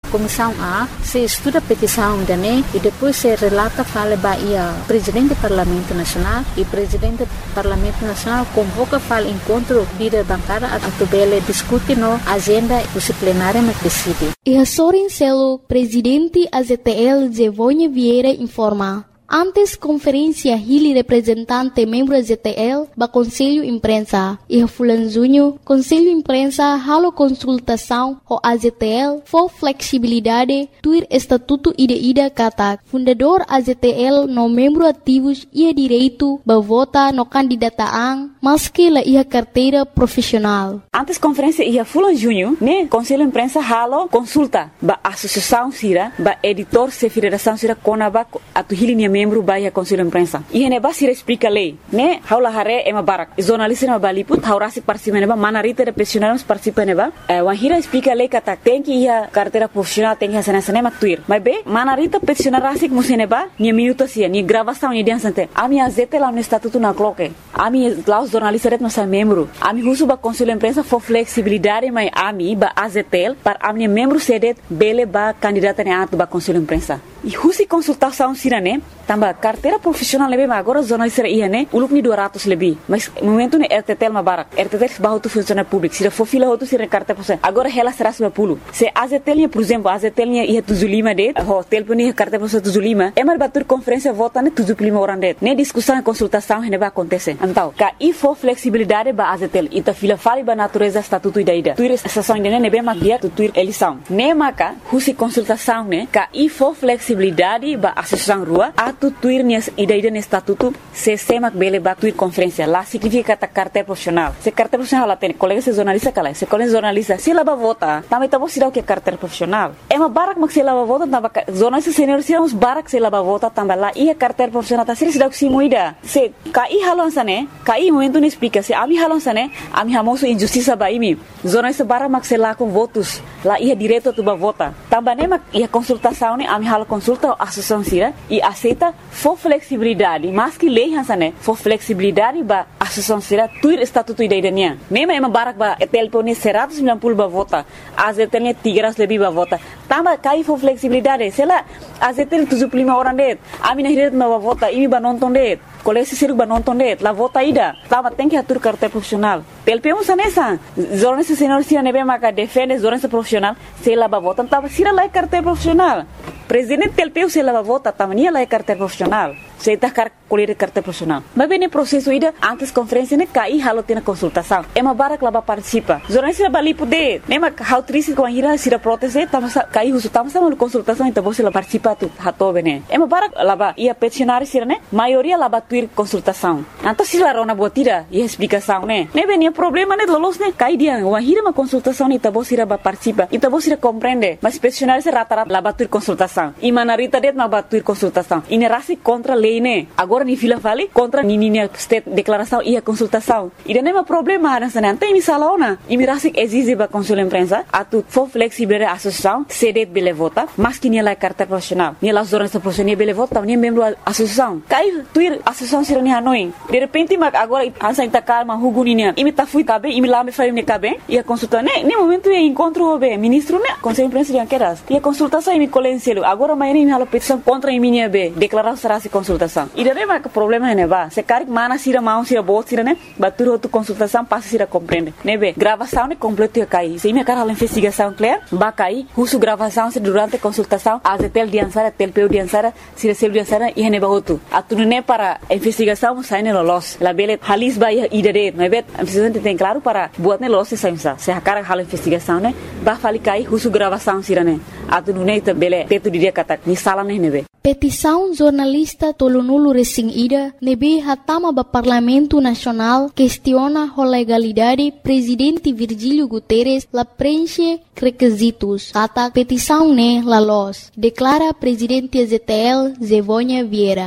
comissão A, se estuda a petição da NE e depois se relata fala Bahia, presidente do Parlamento Nacional e presidente do Parlamento Nacional convoca fala encontro líder bancária a tubele discute no agenda disciplinária na decide. E a Sorin Celo, presidente AZTL Zevonha Vieira informa. Antes conferência Hili representante membro AZTL ba Conselho Imprensa e Fulan Junho Conselho Imprensa halo consultação ho AZTL for flexibilidade tuir estatuto ida kata fundador AZTL no membro ativos ia direito ba vota no candidataan maski la ia carteira profissional. Antes conferência ia Fulan Junho né Conselho Imprensa halo consulta ba associação sira ba editor se federação sira konaba atu Hili membro baia Conselho Imprensa. E hene basira explica lei, né? Haula hare ema barak. Jornalista na baliput, haurasi participa neba, manarita de profissionais participa neba. Wahira explica lei kata tem que ia carteira profissional tem que ia sana maktuir. Mas be, manarita profissional rasik museneba, ni minuto sia, ni gravação ni diansante. Ami azete lá no estatuto na cloque. Ami lá os jornalistas ret nossa membro. Ami husu ba Conselho Imprensa for flexibilidade mai ami ba azetel para ami membro sedet bele ba candidata ne atu ba Conselho Imprensa. E husi consultação sirane tambah carteira profissional lebih mas agora jornalista ia né uluk ni 200 lebih mas momento ni RTTL mabarak RTTL bahu tu funcionário público se for fila tu sira carteira profissional agora ela será 150 se AZTL por exemplo AZTL ia 75 det hotel pun ia carteira profissional 75 emar batur conferência vota ne 75 orang det ne discussão e consultação hene ba acontece então ka e for flexibilidade ba AZTL ita fila fali ba natureza estatuto ida tuir sessão ide ne be mak dia tuir eleição ne maka husi consultação ne ka e for flexibilidade ba associação rua tu tuir nias ida ne estatuto se semak bele ba tuir conferência lá significa kata carteira profissional se carteira profissional lá tem colega se jornalista kala se colega jornalista se lá ba vota também tá você o que carteira profissional é uma barak mak se lá ba vota tamba jornalista senior se uns barak se lá ba vota tamba lá e carteira profissional tá se dá que moida se kai halon sane kai momento ne explica se ami halon sane ami hamoso injustiça ba imi jornalista barak mak se lá com votos lá ia direto tu ba vota tamba ne mak ia consultação ne ami halo consulta associação sira e aceita for flexibilidade mas que lei hansane for flexibilidade ba associação sira tuir estatuto idaiania nema ema barak ba telpone 190 ba vota azetene 300 lebih ba vota tamba kai for flexibilidade sela azetene 75 orang det ami na hiret ba vota imi ba nonton det kolesi siruk ba nonton det la vota ida tamba tem que atur carteira profissional telpemo sanesa jornalista senior sira nebe maka defende jornalista profissional sela ba vota tamba sira la carteira profissional presidente telpeu se lava vota tamania lá é carteira profissional se tá colher carteira profissional mas bem no processo ida antes conferência ne cai halo tem consultação é uma barak lá participa jornalista bali poder nema how triste com a hira se proteste tama cai uso tama sama consultação então você lá participa tu hato bene é uma barak lá ia peticionar sira ne maioria lá tuir consultação então se lá rona botira e explicação né bem problema ne lolos ne cai dia uma hira uma consultação ne então você lá participa então você compreende mas peticionar se rata-rata lá tuir consultação e manarita det ma tuir consultação e nerasi contra lei ne agora ni fila vale contra ni state declaração e a consultação e não é problema nessa não tem misalona e mirasi exige ba Conselho Imprensa atu for flexible associação sedet bele vota mas que ni la carta profissional ni la jornalista profissional bele vota ni membro associação cai tuir associação sira ni hanoi de repente mag agora ansa ita calma huguni ni imi ta fui cabe imi lá me fai ne cabe e a consulta ne momento e encontro be ministro ne Conselho Imprensa de queras e a consultação imi colenselo agora mas ni halo petição contra imi ni be declaração será se consultação e daí mas problema é ba se cari mana sira mau sira bot sira ne batur outro consultação passa sira compreende ne be gravação ne completo cai se me cara a investigação clear ba cai husu gravação se durante consultação azetel diansara telpeu diansara sira sel diansara e ne ba outro atunu ne para investigação sai ne lolos la bele halis ba idade ne bet presidente tem claro para buat ne lolos se a cara hal investigação ne ba fali cai husu gravação sira ne atunu ne bele tetu dia kata ni sala ne be petição jornalista Tolonulu Resing Ida nebe hatama ba Parlamento Nacional questiona a legalidade presidente Virgílio Guterres la preenche requisitos ata petição ne la los declara presidente ZTL Zevonha Vieira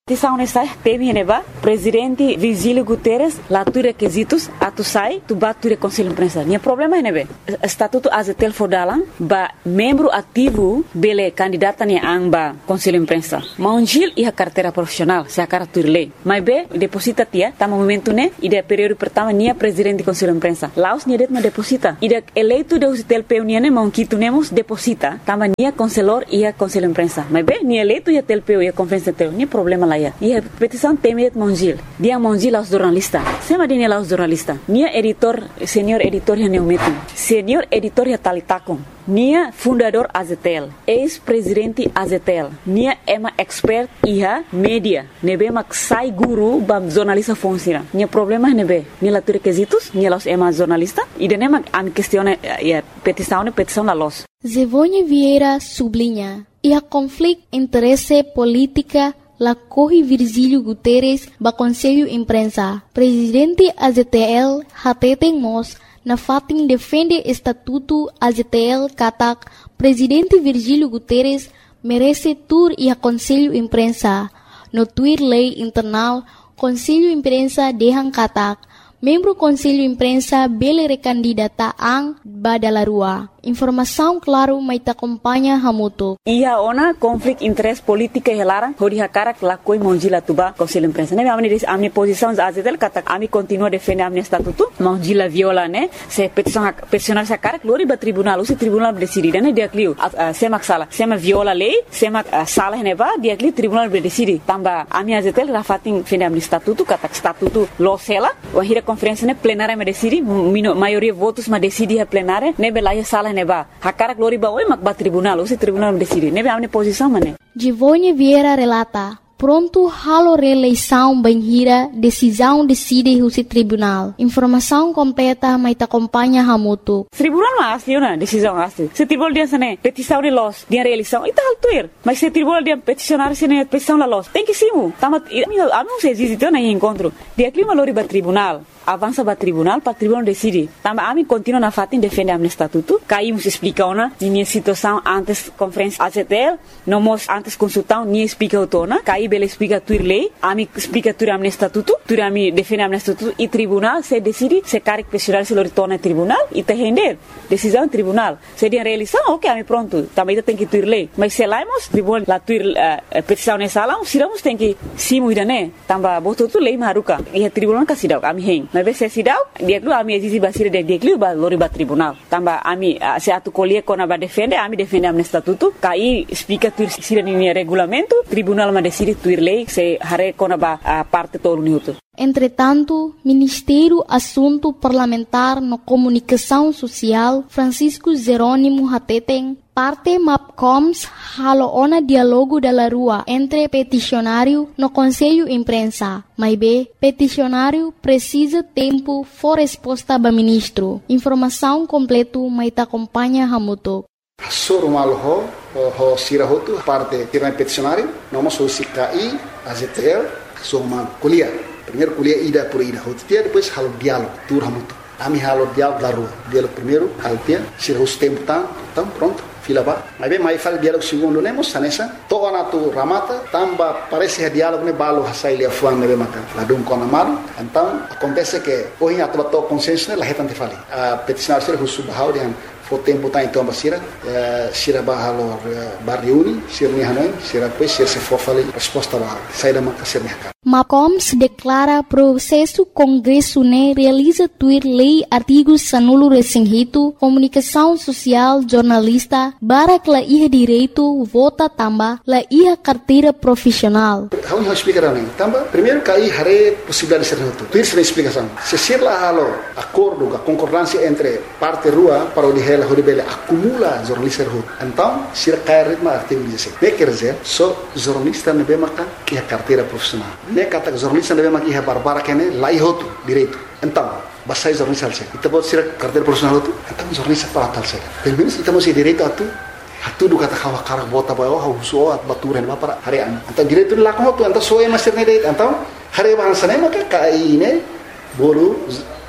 Petição nessa teve neba presidente Virgílio Guterres lá tu requisitos atu sai tu batu conselho de imprensa. Nia problema nebe estatuto azetel fodalan ba membro ativo bele candidata ni amba conselho de imprensa. Maunjil e a carteira profissional se a cara turle. Mas be deposita tia tá momento né e de período pertama nia presidente conselho de imprensa. Laos nia det ma deposita. E de eleito de usitel peu nia mão que tu nemos deposita. Tama nia conselor e a conselho de imprensa. Mas be nia eleito e tel peu e a conferência tel. Nia problema lá. E a petição temet Monjil. Dia Monjil aos jornalistas. Sema dia aos jornalistas. Nia editor, senior editor ya neumetum. Senior editor ya talitakum. Nia fundador Azetel. Ex-presidente Azetel. Nia ema expert iha media. Nebe mak sai guru bam jornalista fonsira. Nia problema nebe. Nia la requisitos. Nia los ema jornalista. E de nema am questione ya petição la los. Zevonha Vieira sublinha. E a conflito interesse política la corre Virgílio Guterres ba Conselho Imprensa. Presidente AZTL hateten mos na fatin defende estatuto AZTL katak Presidente Virgílio Guterres merece tur e a Conselho Imprensa. No Twitter lei internal Conselho Imprensa dehan katak membro Conselho Imprensa bele recandidata ang Badalarua. Informação claro mai ta acompanha hamuto. Ia ona conflito interesse política helara hori hakara la koi Monjila tuba Conselho Imprensa. Ne amni posição azetel kata ami continua defender amni estatuto. Monjila viola ne se peticionar sa cara glori ba tribunal, o tribunal decide ne dia clio semak sala, sema viola lei, semak sala neva dia clio tribunal decide. Tamba ami azetel rafatin defender amni estatuto kata estatuto losela, o hira conferência ne plenária me decide, maioria votos ma decide a plenária, ne belaia sala neba. Hakara glori ba oi mak ba tribunal, o tribunal decide. Nebe amne posição mané. Givonha Vieira relata. Pronto halo reeleição banhira, decisão decide o tribunal. Informação completa mai ta acompanha hamuto. Tribunal mas asli na decisão asli. Se tribunal dia sene petição de los, dia reeleição, ita altuir. Mas se tribunal dia peticionar sene petição la los, tem que simu. Tama amo se existe na encontro. Dia clima lori ba tribunal. Avança para tribunal decide. Tamba ami continua na fatin defende amne estatuto. Caímos explica ona minha situação antes conferência AZTL, nomos antes consultão ni explica otona. Caí bele explica tur lei, ami explica tur amne estatuto, tur ami defende amne estatuto e tribunal se decide se caric pessoal se retorna tribunal e te render decisão tribunal. Se dia reeleição, ok, ami pronto. Também tem que tur lei. Mas se laimos tribunal la tur petição nessa sala, siramos tem que simu idane. Tamba boto tu lei maruka. E a tribunal kasidau ami hen. Mas se sidau dia klu ami existe basira dia klu ba lori ba tribunal tamba ami se atu colher kona ba defende amne estatuto kai explica tu sira ni regulamento tribunal ma decide tuir lei se hare kona ba parte todo minuto. Entretanto, Ministério Assunto Parlamentar no Comunicação Social Francisco Jerônimo Hateten parte MAPCOMS halo ona diálogo da rua entre peticionário no Conselho Imprensa. Mas be, peticionário precisa tempo for resposta ba ministro. Informação completo mai ta acompanha hamuto. Soro malho ho sirahotu parte tiran peticionário, nós somos CKI, AZTL, somos kuliah. Primeiro kuliah ida por ida, depois halo diálogo, tur hamuto. Ami halo diálogo da rua. Diálogo primeiro, halpia, sirahus tempo então pronto. Fila ba, mas bem mais fala diálogo segundo nemos sanessa, toda na tu ramata, tamba parece que diálogo ne balo hasai lia fuang ne maka, ladum com amado, então acontece que hoje a tua consciência ne laheta ante fali, a peticionar ser husu bahau dengan fo tempo tá então basira, sira bahalo barriuni, sira ni hanoi, sira pois sira se for fali resposta bahau, sai da maka sira neka. MAPCOMS declara processo Congresso ne realiza tuir lei artigos sanulo resinghito, comunicação social, jornalista, barak la iha direito, vota tamba, la iha carteira profissional. Vamos explicar nem. Tamba, primeiro cai hare possibilidade de ser noto. Tuir se explicação. Se ser lá halo acordo, a concordância entre parte rua para o dihela horibele acumula jornalista rua. Então, se cai ritmo artigo 16. Ne quer dizer, só jornalista ne be maka iha carteira profissional. Ne kata jornalista ne be maka iha barbara kene la ihoto direito. Então, basai jornalista alse. Kita buat sira carteira profissional tu. Então jornalista para talse. Pelo menos kita masih direito atu. Atu do kata kawa karak bota bayo ha uso at baturen ba para harian. Então direito la ko tu então soe master ne direito. Então hare bahasa ne maka kai ne bolu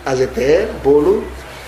AZTL bolu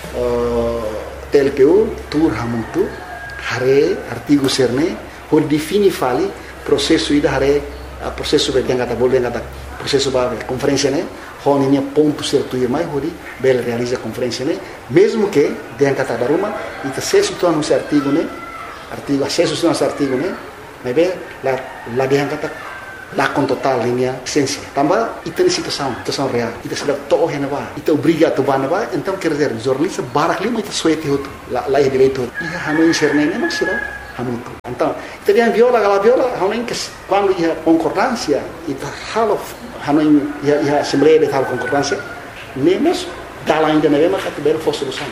TLPU tur hamutu hare artigo serne por defini fali processo ida hare a processo bem kata boleh kata processo ba conferência né honinha ponto certo e mais hori bela realiza conferência né mesmo que dia kata daruma ita acesso tu no artigo né artigo acesso tu no artigo né mas bem lá dia kata lá com total linha essência também ita situação real ita sudah toh henaba ita obriga tu banaba então quer dizer jornalista barak lima ita suete hotu lá é direito ia hanu inserne né mas será hamutu então ita dia viola hanu que quando ia concordância ita halo hanu ia assembleia de tal concordância nemos dala ainda na mesma categoria for solução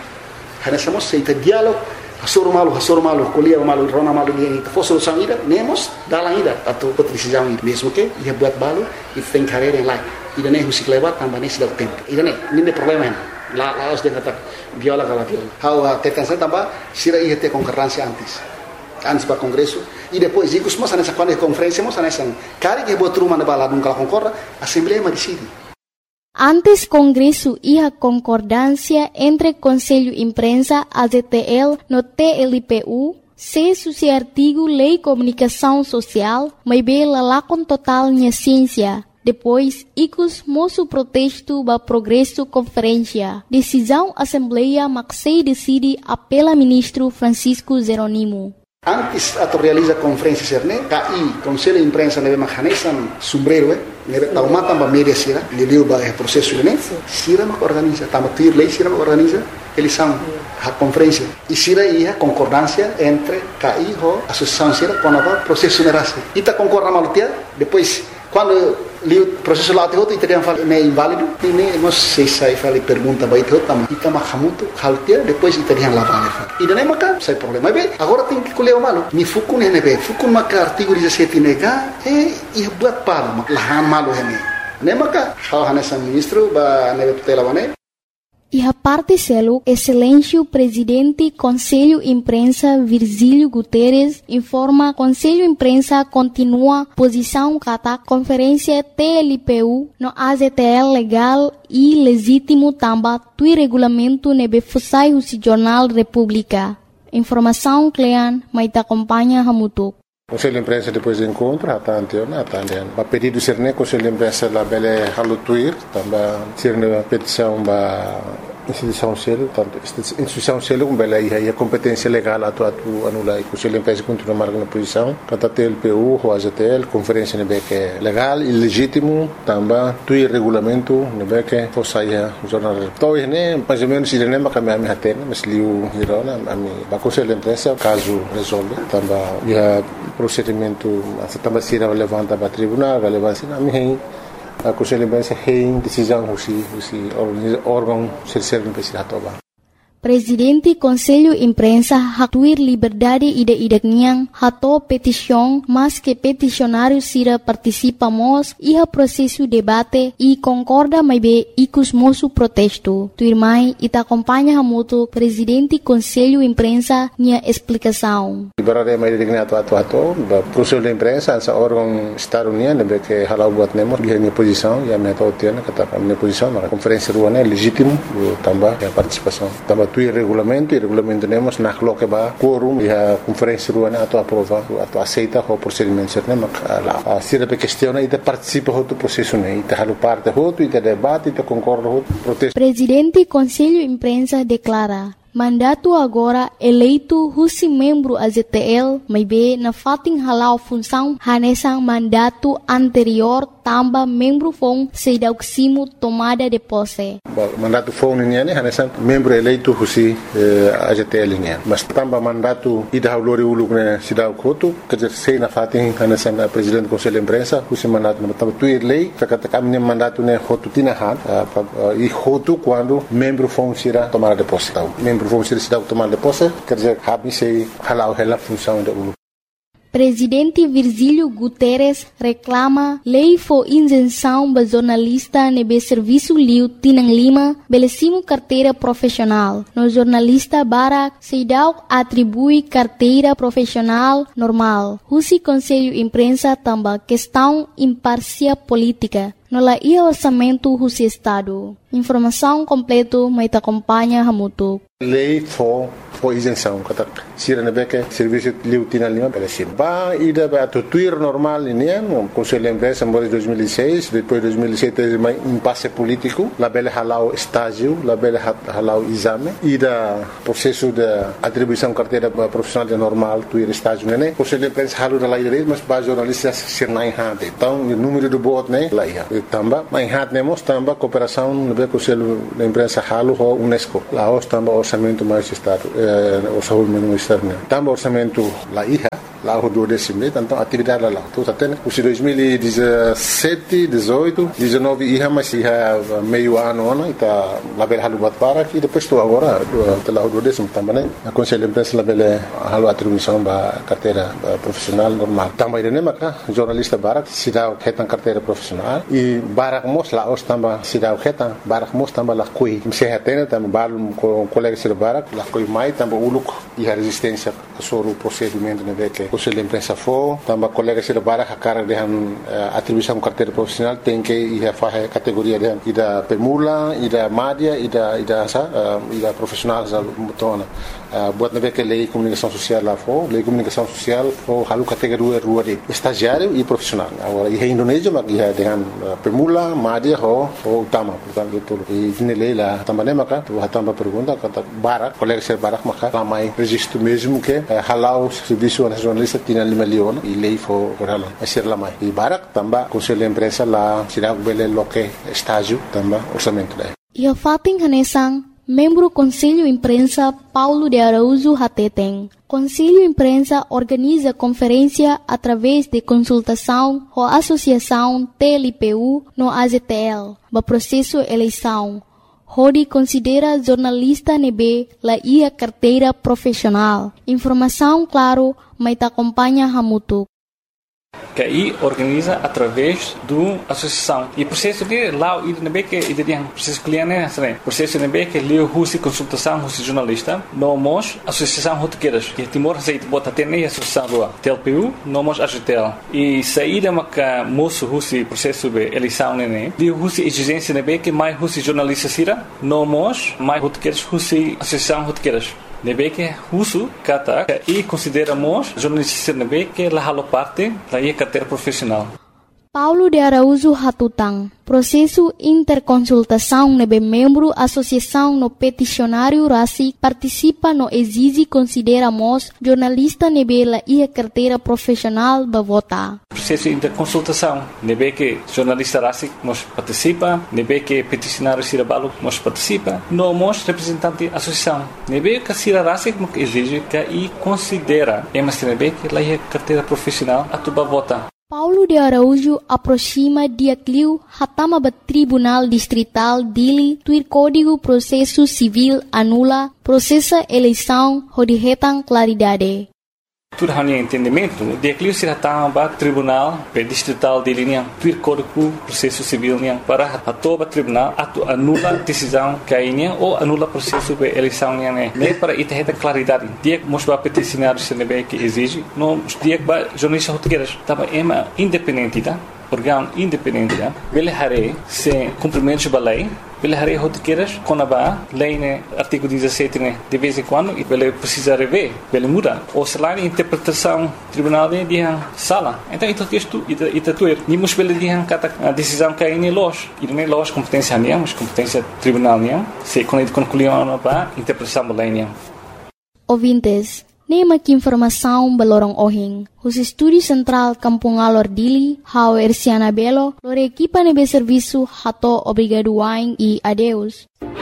hana somos seita diálogo Hasur malu, kuliah malu, rona malu dia itu. For solução ida, nemos dalam ida atau decisão ida. Mesmo que ia buat balu, itu tem carreira yang lain. Ida nem musik lewat tambah nem sudah tempo. Ida nem, ini problema ini. Lá os dia kata viola kala viola. How tekan saya tambah sira ia ter concorrência antes para congresso e depois ikut semua sana quando conferência mo sana sang. Kari que buat rumah na bala nung kala concorda, assembleia ma decide. Antes Congresso e a concordância entre Conselho Imprensa, AZTL, no TLPU, se artigo Lei Comunicação Social, mas bela lá com total minha ciência. Depois, icos moço protesto ba progresso conferência. Decisão Assembleia Maxei decide apela ministro Francisco Zeronimo. Antes atau realiza conferência serne, KI, Conselho Imprensa nebe mahanesan sombrero, nebe tauma tamba media sira, leliu ba processo ne, sira mak organiza, tamba tuir lei sira mak organiza, eles são a conferência. E sira ia concordância entre KI ho associação sira com a processo nerase. Ita concorda malutia, depois quando liu processo lá teho ita dia fala ne inválido, ne nós sei sai fala pergunta ba ita tama ita mahamutu haltia, depois ita dia lá vale. E não é maca, sai problema. Mas agora tem que colher o malo. Ni fukun nebe, fukun maka artigo 17 nega, ia buat palo, lahan malo hene. Ne maka, how hanesa ministro ba nebe tutela bane. E a parte selo, excelência presidente Conselho Imprensa Virgílio Guterres informa Conselho Imprensa continua posição kata conferência TLPU no AZTL legal e legítimo tamba tui regulamento nebe fusai o Jornal República. Informação Clean, mas acompanha Hamutuk. Conselho de Imprensa depois do encontro, a pedido de ser Conselho de Imprensa lá bele halutuir, também ser uma petição da instituição selo, tanto instituição selo como bele aí a competência legal atu anular. Conselho de Imprensa continua marcando posição, kata TLPU, o AZTL, conferência nebe que é legal e legítimo, também tui regulamento nebe que fosse o jornal. Então né, mais ou menos se nem mais kami hatena, mas liu hirona, a Conselho de Imprensa caso resolve, também ia procedimento também se levanta para tribunal, relevância na minha a Conselho de Imprensa tem decisão o órgão serve para toba. Presidente Conselho Imprensa hatuir liberdade ide-ideknya hato petição, mas que peticionário sira participamos e a processo debate e concorda mais bem icos moço protesto. Tuirmai ita acompanha hamuto Presidente Conselho Imprensa nia explicação. Liberdade mais ideknya atu Conselho de Imprensa essa órgão estado-união nebe que halau buat nemos minha posição e a minha totiana kata minha posição na conferência ruana legítimo também a participação também tu regulamento temos na coloca ba quorum e a conferência ruana atu aprova atu aceita o procedimento certo a sira pe questiona e participa do processo né e halu parte e debate e concorda protesto. Presidente Conselho Imprensa declara mandato agora eleito husi membro AZTL mas be na fating halau função hanesang mandato anterior tamba membro fong sedauksimo tomada de posse. Mandato fong niya ni hanesang membro eleito husi AZTL niya. Mas tamba mandato ida haulori uluk na sidaw koto kajer sei na fating hanesang presidente Conselho de Imprensa husi mandato na tamba tuir lei kakatakam niya mandato na hotu tinahan e hotu quando membro fong sira tomada de posse. Vamos ser cidade tomar de posse, quer dizer, habis se halau hela função da ulu. Presidente Virgílio Guterres reclama lei for isenção ba jornalista nebe serviço liu tinang lima belesimo carteira profissional. No jornalista Barak Seidau atribui carteira profissional normal. Husi Conselho Imprensa tamba questão imparcial política. no la ia orçamento do Estado. Informação completa me acompanha Hamutuk. Lei for isenção, kata sira na beke serviço liutina lima pela sira. Ba ida ba tuir normal ini no Conselho de Empresa em 2006, depois 2007 teve um impasse político, la bela halau estágio, la bela halau exame, ida processo de atribuição carteira profissional de normal tuir estágio né. Conselho de Empresa halu da lei direito, mas ba jornalistas sir nai hade. Então o número do voto né lá ia. Tamba, mas hade nemos tamba cooperação no Conselho de Empresa halu ho UNESCO. Lá os tamba orçamento mais estado orçamento externo. Também orçamento lá ia, lá o 12º, então atividade lá. Então até os 2017, 18, 19 ia, mas ia meio ano, então lá bela halu bat para e depois estou agora lá o 12º também, né? A Conselho de Empresa lá bela halu atribuição da carteira profissional normal. Também ele maca jornalista barak se dá o retan carteira profissional e barak mos lá os também se dá o retan barak mos também lá coi. Se retena também balum com colegas de barak lá coi mais também o lucro e a resistência sobre o procedimento né que o Conselho de Empresa for também colegas de barak a cara de atribuição carteira profissional tem que ir a fazer categoria de da pemula e da média e da profissional da motona buat na que lei comunicação social lá for lei comunicação social for halu categoria rua de estagiário e profissional agora e Indonésia mas ia dengan pemula média ou utama portanto tudo e nele lá também maka tu também pergunta kata barak colegas de barak maka ramai registro mesmo que halau serviço nacionalista tinha 5 milhões e lei for halau ser lá mais e barak também Conselho de Empresa lá será bele loque estágio também orçamento daí e a Fatin Hanesang membro Conselho Imprensa Paulo de Araújo Hateteng. Conselho Imprensa organiza conferência através de consultação com a Associação TLPU no AZTL, no processo eleição. Rodi considera jornalista nebe la ia carteira profissional. Informação claro, mas acompanha Hamutuk. Que aí organiza através do associação e processo de lá e também que tem processo cliente né processo também que leu russo consultação russo jornalista nós associação rotequeiras que Timor aceita bota até nem associação do TLPU nós AGTL e saída maca moço russo processo de eleição né de russo exigência também que mais russo jornalista sira nós mais rotequeiras russo associação rotequeiras nebe que russo kata e consideramos jornalista nebe que la halo parte da ia carteira profissional. Paulo de Araújo Hatutang, processo interconsultação nebe membro associação no peticionário RACI participa no exige consideramos jornalista nebe la ia carteira profissional ba vota. Processo interconsultação nebe que jornalista RACI nos participa, nebe que peticionário Sirabalo nos participa, nós representante associação nebe que Sira RACI exige que e considera mas nebe que la ia carteira profissional atuba vota. Paulo de Araújo aproxima dia cliu hatama ba Tribunal Distrital Dili tuir Código Processo Civil anula processa eleição hodihetan claridade. Tudo hanya entendimento dia cliu se hatama ba Tribunal Distrital Dili niang tuir Código Processo Civil niang para atoba tribunal atu anula decisão kainya ou anula processo de eleição niang ne para itaheta claridade dia mosba peticionário se nebe que exige no dia ba jornalista rotegueiras tava ema independente tá órgão independente tá ele hare se cumprimento da lei ele hare rotegueiras quando ba lei né artigo 17 né de vez em quando e ele precisa rever ele muda ou salário interpretação tribunal de sala então isso texto ita tuer ni mos ele de kata a decisão que é los e não é los competência nem mas competência tribunal nem se quando concluiu ba interpretação da lei nem ouvintes nema que informação balorong ohing. Os estúdio central Kampung Alor Dili, Hao Ersiana Belo, lore equipa nebe serviço hato obrigado wain e adeus.